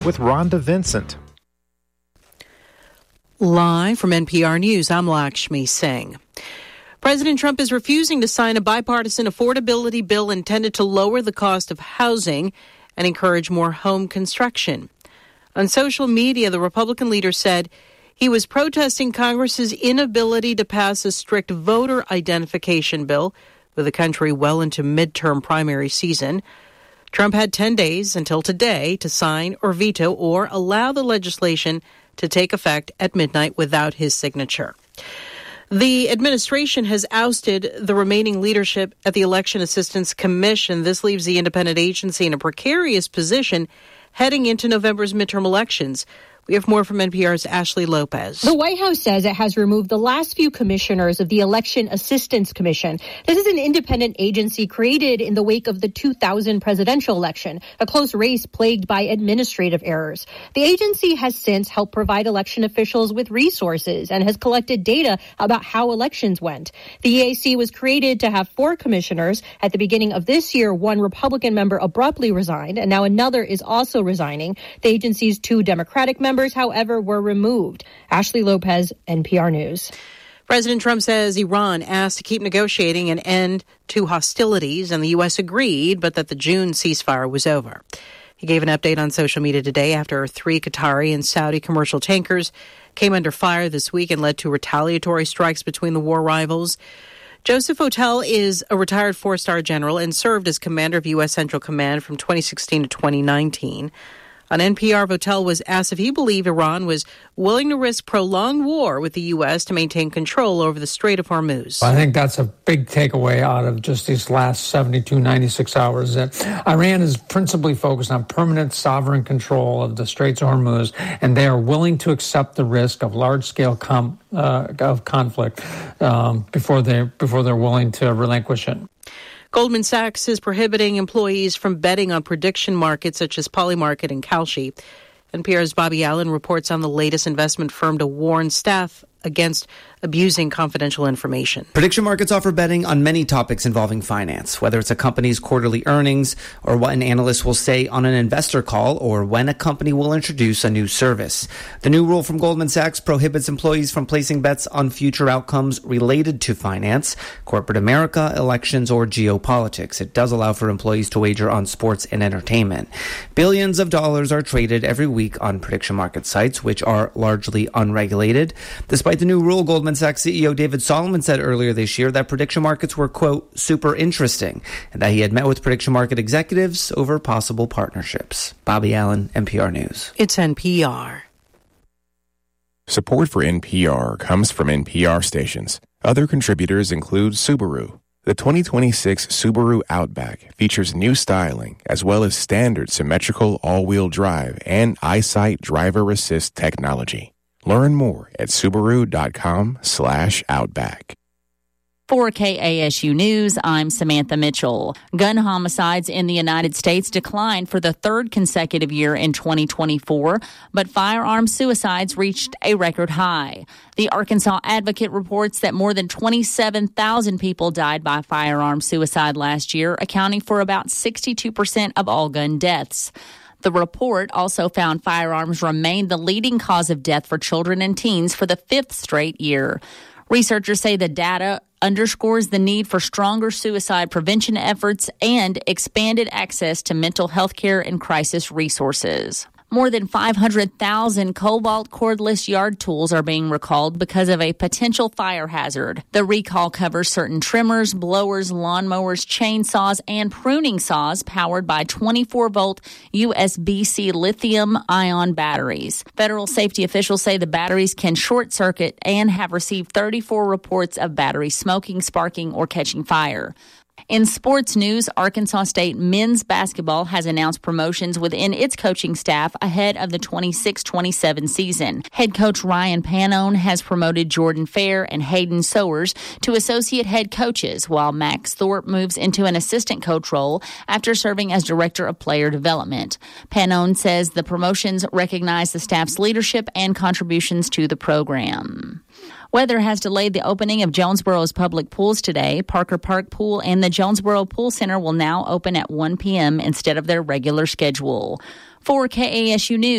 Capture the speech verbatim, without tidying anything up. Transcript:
with Rhonda Vincent. Live from N P R News, I'm Lakshmi Singh. President Trump is refusing to sign a bipartisan affordability bill intended to lower the cost of housing and encourage more home construction. On social media, the Republican leader said he was protesting Congress's inability to pass a strict voter identification bill with the country well into midterm primary season. Trump had ten days until today to sign or veto or allow the legislation to take effect at midnight without his signature. The administration has ousted the remaining leadership at the Election Assistance Commission. This leaves the independent agency in a precarious position heading into November's midterm elections. We have more from N P R's Ashley Lopez. The White House says it has removed the last few commissioners of the Election Assistance Commission. This is an independent agency created in the wake of the two thousand presidential election, a close race plagued by administrative errors. The agency has since helped provide election officials with resources and has collected data about how elections went. The E A C was created to have four commissioners. At the beginning of this year, one Republican member abruptly resigned, and now another is also resigning. The agency's two Democratic members Members, however, were removed. Ashley Lopez, N P R News. President Trump says Iran asked to keep negotiating an end to hostilities, and the U S agreed, but that the June ceasefire was over. He gave an update on social media today after three Qatari and Saudi commercial tankers came under fire this week and led to retaliatory strikes between the war rivals. Joseph Votel is a retired four-star general and served as commander of U S Central Command from twenty sixteen to twenty nineteen. On N P R, Votel was asked if he believed Iran was willing to risk prolonged war with the U S to maintain control over the Strait of Hormuz. I think that's a big takeaway out of just these last seventy-two, ninety-six hours, that Iran is principally focused on permanent sovereign control of the Straits of Hormuz, and they are willing to accept the risk of large-scale com- uh, of conflict um, before they before they're willing to relinquish it. Goldman Sachs is prohibiting employees from betting on prediction markets such as Polymarket and Kalshi. N P R's Bobby Allen reports on the latest investment firm to warn staff against abusing confidential information. Prediction markets offer betting on many topics involving finance, whether it's a company's quarterly earnings or what an analyst will say on an investor call or when a company will introduce a new service. The new rule from Goldman Sachs prohibits employees from placing bets on future outcomes related to finance, corporate America, elections, or geopolitics. It does allow for employees to wager on sports and entertainment. Billions of dollars are traded every week on prediction market sites, which are largely unregulated. Despite the new rule, Goldman Sachs C E O David Solomon said earlier this year that prediction markets were, quote, super interesting, and that he had met with prediction market executives over possible partnerships. Bobby Allen, N P R News. It's N P R. Support for N P R comes from N P R stations. Other contributors include Subaru. The twenty twenty-six Subaru Outback features new styling as well as standard symmetrical all-wheel drive and EyeSight driver assist technology. Learn more at Subaru.com slash Outback. For K A S U News, I'm Samantha Mitchell. Gun homicides in the United States declined for the third consecutive year in twenty twenty-four, but firearm suicides reached a record high. The Arkansas Advocate reports that more than twenty-seven thousand people died by firearm suicide last year, accounting for about sixty-two percent of all gun deaths. The report also found firearms remained the leading cause of death for children and teens for the fifth straight year. Researchers say the data underscores the need for stronger suicide prevention efforts and expanded access to mental health care and crisis resources. More than five hundred thousand Cobalt cordless yard tools are being recalled because of a potential fire hazard. The recall covers certain trimmers, blowers, lawnmowers, chainsaws, and pruning saws powered by twenty-four volt U S B C lithium-ion batteries. Federal safety officials say the batteries can short circuit and have received thirty-four reports of batteries smoking, sparking, or catching fire. In sports news, Arkansas State men's basketball has announced promotions within its coaching staff ahead of the twenty-six twenty-seven season. Head coach Ryan Panone has promoted Jordan Fair and Hayden Sowers to associate head coaches, while Max Thorpe moves into an assistant coach role after serving as director of player development. Panone says the promotions recognize the staff's leadership and contributions to the program. Weather has delayed the opening of Jonesboro's public pools today. Parker Park Pool and the Jonesboro Pool Center will now open at one p.m. instead of their regular schedule. For K A S U News.